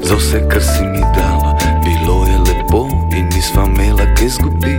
za vse, kar si mi dala. Bilo je lepo in nisva imela kaj zgubiti.